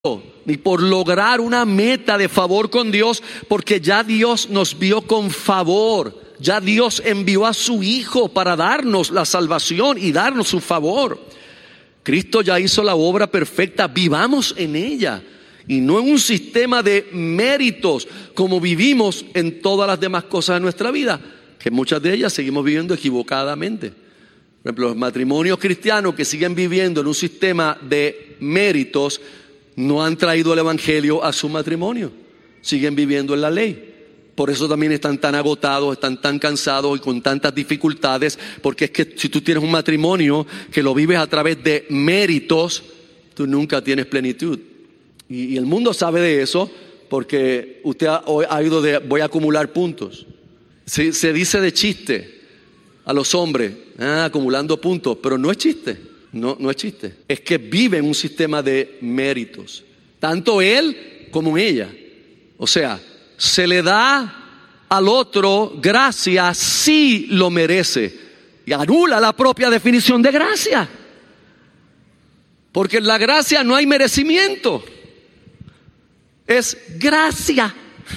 ni por lograr una meta de favor con Dios, porque ya Dios nos vio con favor. Ya Dios envió a su Hijo para darnos la salvación y darnos su favor. Cristo ya hizo la obra perfecta, vivamos en ella y no en un sistema de méritos como vivimos en todas las demás cosas de nuestra vida, que muchas de ellas seguimos viviendo equivocadamente. Por ejemplo, los matrimonios cristianos que siguen viviendo en un sistema de méritos no han traído el evangelio a su matrimonio, siguen viviendo en la ley. Por eso también están tan agotados, están tan cansados y con tantas dificultades, porque es que si tú tienes un matrimonio que lo vives a través de méritos, tú nunca tienes plenitud. Y el mundo sabe de eso, porque usted ha oído de voy a acumular puntos. Se dice de chiste a los hombres, acumulando puntos, pero no es chiste. No es chiste, es que vive en un sistema de méritos, tanto él como ella. O sea, se le da al otro gracia si lo merece, y anula la propia definición de gracia, porque en la gracia no hay merecimiento, es gracia,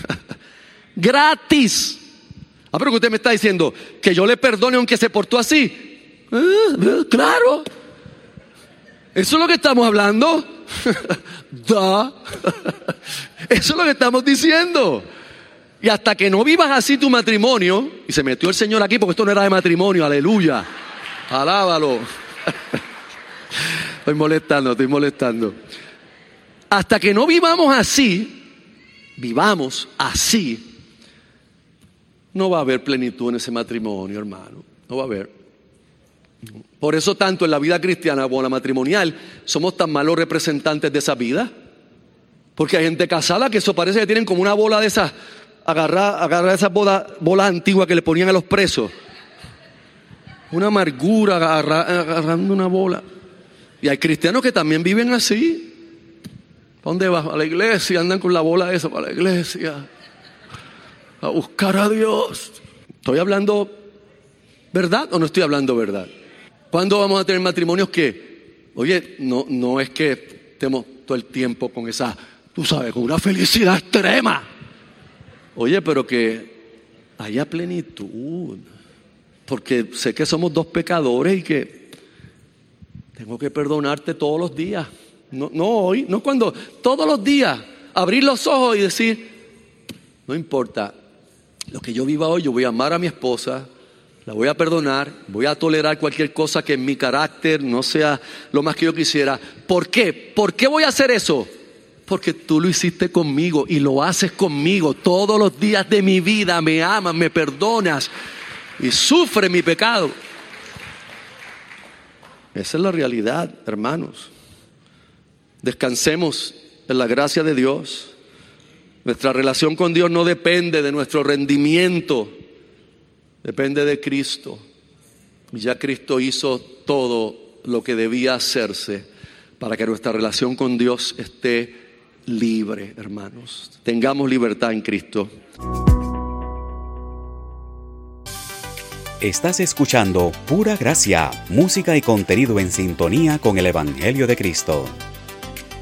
gratis. Pero que usted me está diciendo que yo le perdone aunque se portó así. Claro. Eso es lo que estamos hablando. Eso es lo que estamos diciendo. Y hasta que no vivas así tu matrimonio, y se metió el Señor aquí porque esto no era de matrimonio, aleluya, alábalo. Estoy molestando. Hasta que no vivamos así, no va a haber plenitud en ese matrimonio, hermano. No va a haber. Por eso tanto en la vida cristiana como en la matrimonial somos tan malos representantes de esa vida, porque hay gente casada que eso parece que tienen como una bola de esas, agarrar esas bolas antiguas que le ponían a los presos, una amargura agarrando una bola. Y hay cristianos que también viven así. ¿Para dónde vas? A la iglesia, andan con la bola esa para la iglesia a buscar a Dios. ¿Estoy hablando verdad o no estoy hablando verdad? ¿Cuándo vamos a tener matrimonios que, oye, no es que estemos todo el tiempo con esa, tú sabes, con una felicidad extrema? Oye, pero que haya plenitud. Porque sé que somos dos pecadores y que tengo que perdonarte todos los días. No hoy, no cuando, todos los días. Abrir los ojos y decir, no importa, lo que yo viva hoy, yo voy a amar a mi esposa. La voy a perdonar, voy a tolerar cualquier cosa que en mi carácter no sea lo más que yo quisiera. ¿Por qué? ¿Por qué voy a hacer eso? Porque tú lo hiciste conmigo y lo haces conmigo todos los días de mi vida. Me amas, me perdonas y sufre mi pecado. Esa es la realidad, hermanos. Descansemos en la gracia de Dios. Nuestra relación con Dios no depende de nuestro rendimiento. Depende de Cristo. Y ya Cristo hizo todo lo que debía hacerse para que nuestra relación con Dios esté libre, hermanos. Tengamos libertad en Cristo. Estás escuchando Pura Gracia, música y contenido en sintonía con el Evangelio de Cristo.